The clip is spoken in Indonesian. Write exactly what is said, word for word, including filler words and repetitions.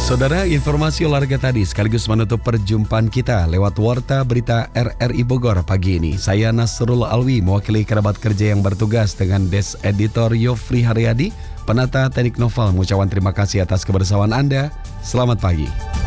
Saudara, informasi olahraga tadi sekaligus menutup perjumpaan kita lewat Warta Berita R R I Bogor pagi ini. Saya Nasrul Alwi mewakili kerabat kerja yang bertugas dengan Des Editor Yofri Haryadi, penata teknik novel, mengucapkan terima kasih atas kebersamaan Anda. Selamat pagi.